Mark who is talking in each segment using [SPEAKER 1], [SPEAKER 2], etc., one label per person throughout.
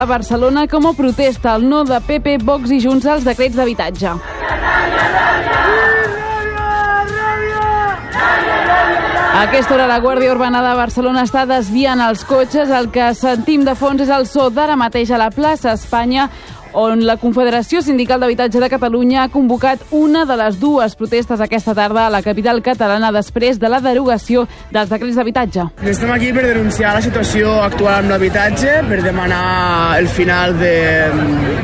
[SPEAKER 1] A Barcelona com a protesta al no de PP, Vox i Junts als decrets d'habitatge. A aquesta hora la Guàrdia Urbana de Barcelona està desviant els cotxes. El que sentim de fons és el so d'ara mateix a la plaça Espanya, on la Confederació Sindical d'Habitatge de Catalunya ha convocat una de les dues protestes aquesta tarda a la capital catalana després de la derogació dels decrets d'habitatge.
[SPEAKER 2] Estem aquí per denunciar la situació actual amb l'habitatge, per demanar el final de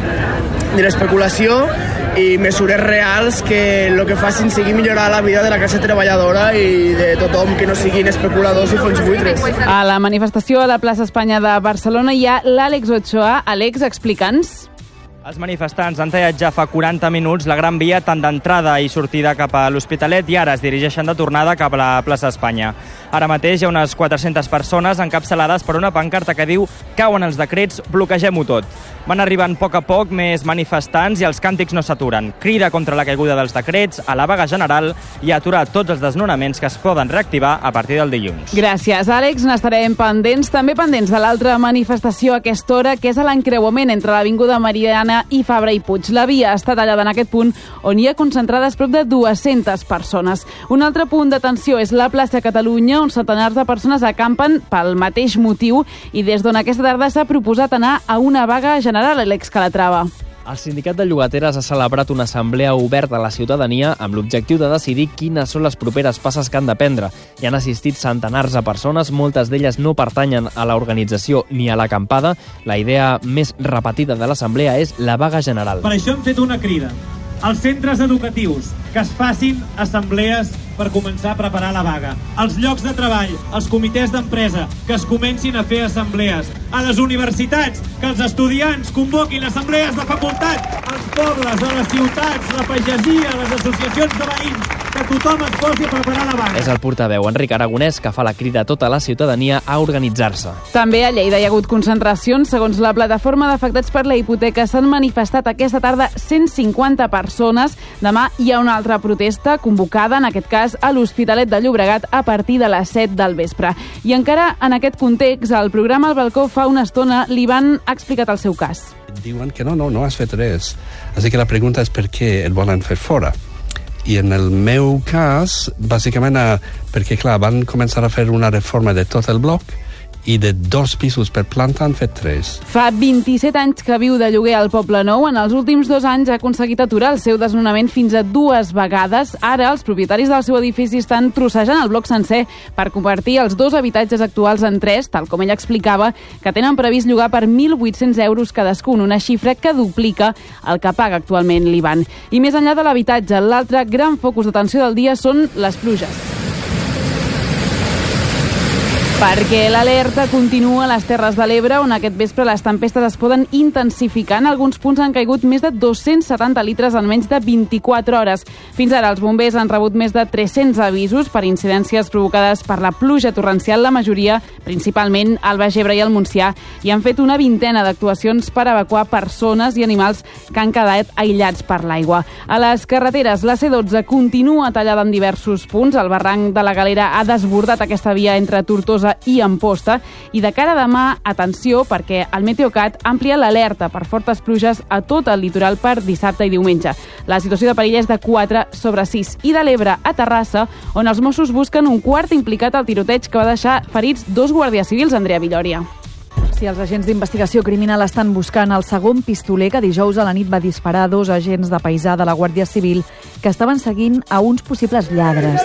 [SPEAKER 2] l'especulació i mesures reals que el que facin sigui millorar la vida de la classe treballadora i de tothom, que no siguin especuladors i fons buitres.
[SPEAKER 1] A la manifestació a la plaça Espanya de Barcelona hi ha l'Àlex Ochoa. Àlex, explica'ns.
[SPEAKER 3] Els manifestants han tallat ja fa 40 minuts la Gran Via tant d'entrada i sortida cap a l'Hospitalet i ara es dirigeixen de tornada cap a la plaça Espanya. Ara mateix hi ha unes 400 persones encapçalades per una pancarta que diu «Cauen els decrets, bloquegem-ho tot». Van arribant a poc més manifestants i els càntics no s'aturen. Crida contra la caiguda dels decrets, a la vaga general i a aturar tots els desnonaments que es poden reactivar a partir del dilluns.
[SPEAKER 1] Gràcies, Àlex. N'estarem pendents. També pendents de l'altra manifestació a aquesta hora, que és a l'encreuament entre l'Avinguda Meridiana i Fabra i Puig. La via està tallada en aquest punt, on hi ha concentrades prop de 200 persones. Un altre punt d'atenció és la plaça Catalunya, on centenars de persones acampen pel mateix motiu i des d'on aquesta tarda s'ha proposat anar a una vaga general. Àlex Calatrava.
[SPEAKER 4] El sindicat de llogateres ha celebrat una assemblea oberta a la ciutadania amb l'objectiu de decidir quines són les properes passes que han de prendre. Hi han assistit centenars de persones, moltes d'elles no pertanyen a l'organització ni a l'acampada. La idea més repetida de l'assemblea és la vaga general.
[SPEAKER 5] Per això hem fet una crida als centres educatius que es facin assemblees per començar a preparar la vaga. Als llocs de treball, als comitès d'empresa, que es comencin a fer assemblees. A les universitats, que els estudiants convoquin assemblees de facultat. Als pobles, a les ciutats, la pagesia, les associacions de veïns, que tothom es posi a preparar la vaga.
[SPEAKER 4] És el portaveu Enric Aragonès que fa la crida a tota la ciutadania a organitzar-se.
[SPEAKER 1] També a Lleida hi ha hagut concentracions. Segons la plataforma d'afectats per la hipoteca, s'han manifestat aquesta tarda 150 persones. Demà hi ha una altra protesta convocada, en aquest cas a l'Hospitalet de Llobregat, a partir de les 7 del vespre. I encara en aquest context, el programa Al Balcó fa una estona li van explicat el seu cas.
[SPEAKER 6] Diuen que no has fet res. Així que la pregunta és per què el volen fer fora. I en el meu cas, bàsicament, perquè, clar, van començar a fer una reforma de tot el bloc i de 2 pisos per planta han fet 3.
[SPEAKER 1] Fa 27 anys que viu de lloguer al Poble Nou. En els últims 2 anys ha aconseguit aturar el seu desnonament fins a 2 vegades. Ara els propietaris del seu edifici estan trossejant el bloc sencer per convertir els 2 habitatges actuals en 3, tal com ell explicava, que tenen previst llogar per 1.800 euros cadascun, una xifra que duplica el que paga actualment l'Ivan. I més enllà de l'habitatge, l'altre gran focus d'atenció del dia són les pluges. Perquè l'alerta continua a les Terres de l'Ebre, on aquest vespre les tempestes es poden intensificar. En alguns punts han caigut més de 270 litres en menys de 24 hores. Fins ara els bombers han rebut més de 300 avisos per incidències provocades per la pluja torrencial, la majoria principalment al Baix Ebre i al Montsià, i han fet una vintena d'actuacions per evacuar persones i animals que han quedat aïllats per l'aigua. A les carreteres, la C12 continua tallada en diversos punts. El barranc de la Galera ha desbordat aquesta via entre Tortosa i Amposta, i de cara a demà, atenció, perquè el Meteocat amplia l'alerta per fortes pluges a tot el litoral per dissabte i diumenge. La situació de perill és de 4/6. I de l'Ebre a Terrassa, on els Mossos busquen un quart implicat al tiroteig que va deixar ferits 2 guàrdies civils. Andrea Villoria.
[SPEAKER 7] Sí, els agents d'investigació criminal estan buscant el segon pistoler que dijous a la nit va disparar a 2 agents de paisà de la Guàrdia Civil que estaven seguint a uns possibles lladres.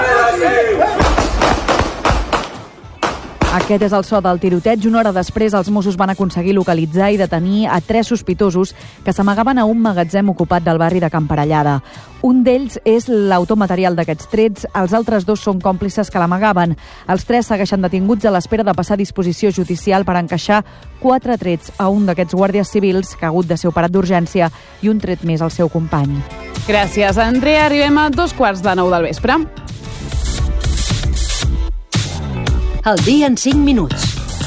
[SPEAKER 7] Aquest és el so del tiroteig. Una hora després, els Mossos van aconseguir localitzar i detenir a 3 sospitosos que s'amagaven a un magatzem ocupat del barri de Camparellada. Un d'ells és l'autor material d'aquests trets, els altres 2 són còmplices que l'amagaven. Els 3 segueixen detinguts a l'espera de passar a disposició judicial per encaixar 4 trets a un d'aquests guàrdies civils que ha hagut de ser operat d'urgència i un tret més al seu company.
[SPEAKER 1] Gràcies, Andrea. Arribem a 9:15 del vespre.
[SPEAKER 8] El dia en 5 minuts.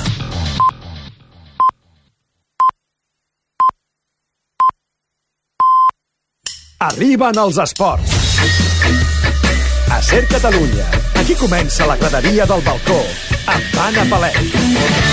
[SPEAKER 9] Arriben els esports. A Ser Catalunya. Aquí comença la graderia del balcó amb Anna Palet.